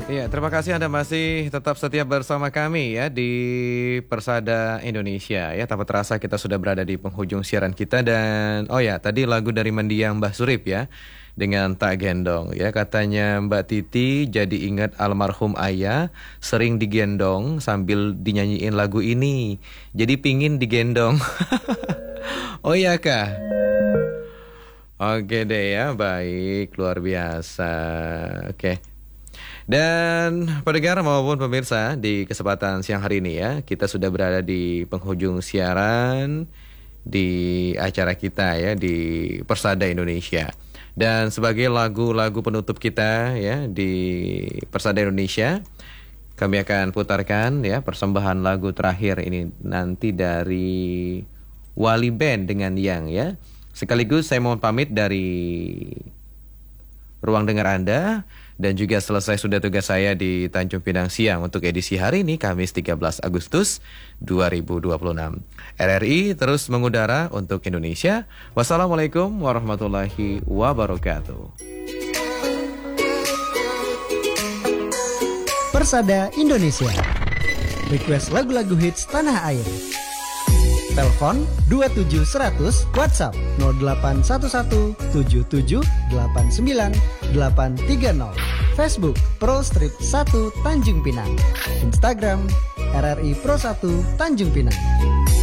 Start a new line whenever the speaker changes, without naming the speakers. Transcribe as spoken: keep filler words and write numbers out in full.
Iya, terima kasih Anda masih tetap setia bersama kami ya di Persada Indonesia ya. Tanpa terasa kita sudah berada di penghujung siaran kita dan oh ya, tadi lagu dari mendiang Mbah Surip ya dengan Tak Gendong ya. Katanya Mbak Titi jadi ingat almarhum ayah sering digendong sambil dinyanyiin lagu ini. Jadi pingin digendong. Oh iya Kak. Oke deh ya, baik, luar biasa. Oke. Dan pendengar maupun pemirsa di kesempatan siang hari ini ya, kita sudah berada di penghujung siaran di acara kita ya di Persada Indonesia. Dan sebagai lagu-lagu penutup kita ya di Persada Indonesia, kami akan putarkan ya persembahan lagu terakhir ini nanti dari Wali Band dengan Yang ya. Sekaligus saya mohon pamit dari ruang dengar Anda. Dan juga selesai sudah tugas saya di Tanjung Pinang Siang untuk edisi hari ini, Kamis tiga belas Agustus dua ribu dua puluh enam. R R I terus mengudara untuk Indonesia. Wassalamualaikum warahmatullahi wabarakatuh.
Persada Indonesia. Request lagu-lagu hits tanah air. Telepon dua tujuh seratus, WhatsApp nol delapan satu satu tujuh tujuh delapan sembilan delapan tiga nol. Facebook Pro Strip satu Tanjung Pinang. Instagram R R I Pro satu Tanjung Pinang.